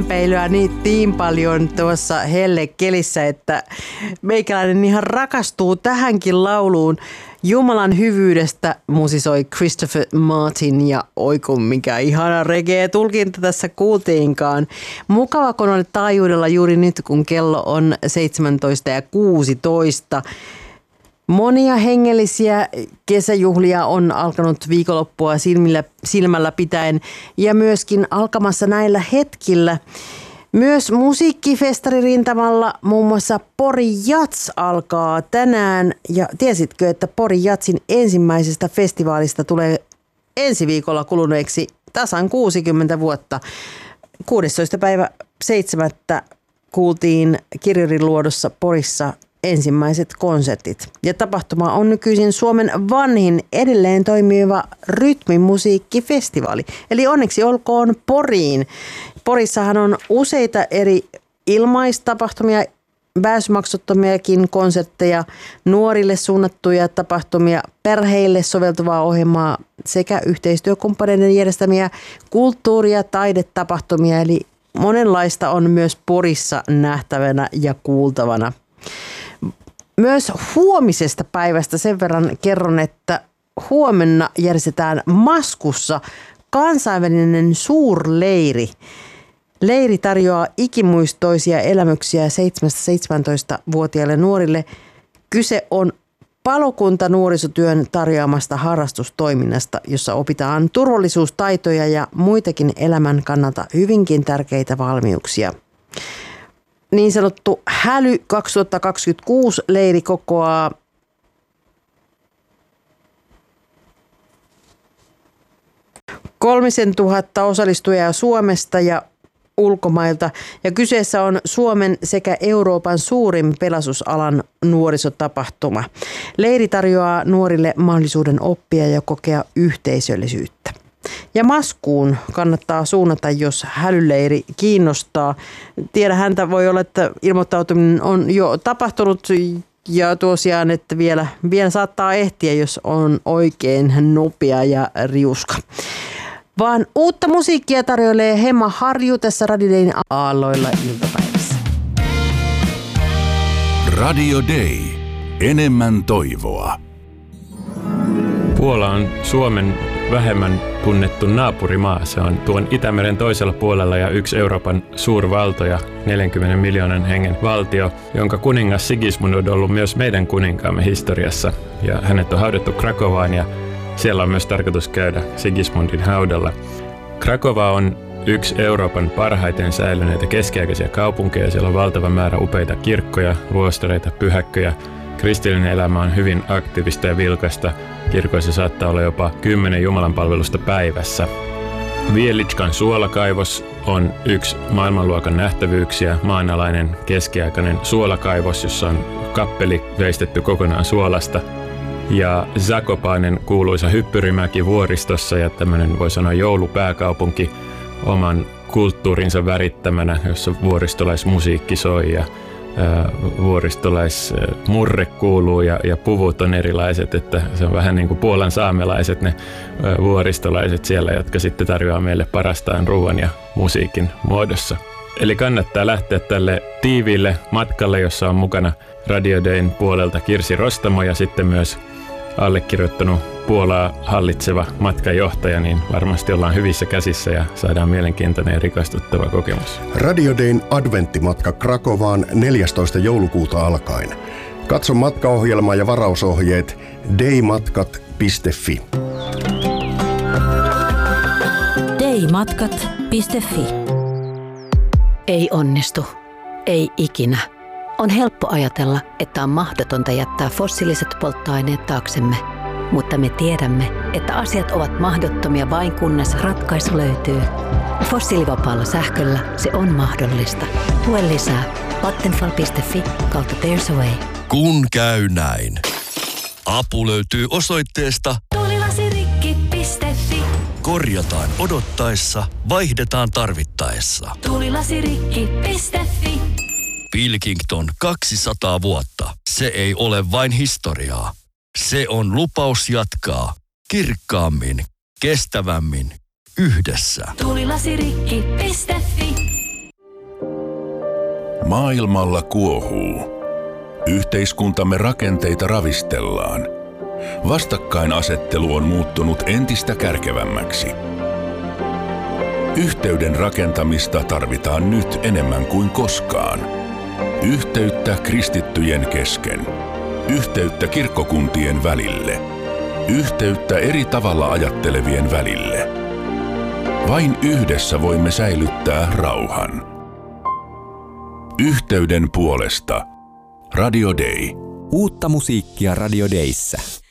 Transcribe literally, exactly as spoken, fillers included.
Peilyä niin, niin paljon tuossa hellekelissä, että meikäläinen ihan rakastuu tähänkin lauluun. Jumalan hyvyydestä musisoi Christopher Martin ja oiku mikä ihana reggae-tulkinta tässä kuultiinkaan. Mukava kun olet taajuudella juuri nyt, kun kello on seitsemäntoista ja kuusitoista. Monia hengellisiä kesäjuhlia on alkanut viikonloppua silmillä, silmällä pitäen ja myöskin alkamassa näillä hetkillä. Myös musiikkifestaririntamalla muun muassa Pori Jats alkaa tänään. Ja tiesitkö, että Pori Jatsin ensimmäisestä festivaalista tulee ensi viikolla kuluneeksi tasan kuusikymmentä vuotta. kuudestoista päivä seitsemättä kuultiin Kirjurin luodossa Porissa ensimmäiset konsertit. Ja tapahtuma on nykyisin Suomen vanhin edelleen toimiva rytmimusiikkifestivaali. Eli onneksi olkoon Poriin. Porissahan on useita eri ilmaistapahtumia, pääsymaksuttomiakin konsertteja, nuorille suunnattuja tapahtumia, perheille soveltuvaa ohjelmaa sekä yhteistyökumppaneiden järjestämiä kulttuuri- ja taidetapahtumia. Eli monenlaista on myös Porissa nähtävänä ja kuultavana. Myös huomisesta päivästä sen verran kerron, että huomenna järjestetään Maskussa kansainvälinen suurleiri. Leiri tarjoaa ikimuistoisia elämyksiä seitsemästä-seitsemäntoista-vuotiaille nuorille. Kyse on palokunta-nuorisotyön tarjoamasta harrastustoiminnasta, jossa opitaan turvallisuustaitoja ja muitakin elämän kannalta hyvinkin tärkeitä valmiuksia. Niin sanottu Häly kaksituhattakaksikymmentäkuusi leiri kokoaa kolmisen tuhatta osallistujaa Suomesta ja ulkomailta. Ja kyseessä on Suomen sekä Euroopan suurin pelastusalan nuorisotapahtuma. Leiri tarjoaa nuorille mahdollisuuden oppia ja kokea yhteisöllisyyttä. Ja Maskuun kannattaa suunnata, jos hälyleiri kiinnostaa. Tiedä häntä, voi olla, että ilmoittautuminen on jo tapahtunut ja tosiaan, että vielä, vielä saattaa ehtiä, jos on oikein nopea ja riuska. Vaan uutta musiikkia tarjoilee Hemma Harju tässä Radio Dayn aalloilla iltapäivässä. Radio Day. Enemmän toivoa. Puola on Suomen vähemmän tunnettu naapurimaa. Se on tuon Itämeren toisella puolella ja yksi Euroopan suurvaltoja, neljänkymmenen miljoonan hengen valtio, jonka kuningas Sigismund on ollut myös meidän kuninkaamme historiassa. Ja hänet on haudattu Krakovaan ja siellä on myös tarkoitus käydä Sigismundin haudalla. Krakova on yksi Euroopan parhaiten säilyneitä keskiaikaisia kaupunkeja. Siellä on valtava määrä upeita kirkkoja, luostareita, pyhäkköjä. Kristillinen elämä on hyvin aktiivista ja vilkasta. Kirkoissa saattaa olla jopa kymmenen jumalanpalvelusta päivässä. Vielitskan suolakaivos on yksi maailmanluokan nähtävyyksiä, maanalainen keskiaikainen suolakaivos, jossa on kappeli veistetty kokonaan suolasta. Ja Zakopanen kuuluisa hyppyrimäki vuoristossa ja tämmöinen voi sanoa joulupääkaupunki oman kulttuurinsa värittämänä, jossa vuoristolaismusiikki soi ja vuoristolaismurre kuuluu ja, ja puvut on erilaiset, että se on vähän niin kuin Puolan saamelaiset ne vuoristolaiset siellä, jotka sitten tarjoaa meille parastaan ruoan ja musiikin muodossa. Eli kannattaa lähteä tälle tiiviille matkalle, jossa on mukana Radio Dayn puolelta Kirsi Rostamo ja sitten myös allekirjoittanut Puolaa hallitseva matkajohtaja, niin varmasti ollaan hyvissä käsissä ja saadaan mielenkiintoinen ja rikastuttava kokemus. Radio Dayn adventtimatka Krakovaan neljästoista joulukuuta alkaen. Katso matkaohjelma ja varausohjeet daymatkat piste fi. daymatkat piste fi. Ei onnistu. Ei ikinä. On helppo ajatella, että on mahdotonta jättää fossiiliset polttoaineet taaksemme. Mutta me tiedämme, että asiat ovat mahdottomia vain kunnes ratkaisu löytyy. Fossiilivapaalla sähköllä se on mahdollista. Lue lisää vattenfall piste fi kautta There's a Way. Kun käy näin. Apu löytyy osoitteesta tulilasirikki piste fi. Korjataan odottaessa, vaihdetaan tarvittaessa. tulilasirikki piste fi. Pilkington kaksisataa vuotta. Se ei ole vain historiaa. Se on lupaus jatkaa kirkkaammin, kestävämmin, yhdessä. tulilasirikki piste fi. Maailmalla kuohuu. Yhteiskuntamme rakenteita ravistellaan. Vastakkainasettelu on muuttunut entistä kärkevämmäksi. Yhteyden rakentamista tarvitaan nyt enemmän kuin koskaan. Yhteyttä kristittyjen kesken. Yhteyttä kirkkokuntien välille. Yhteyttä eri tavalla ajattelevien välille. Vain yhdessä voimme säilyttää rauhan. Yhteyden puolesta. Radio Day. Uutta musiikkia Radio Dayssä.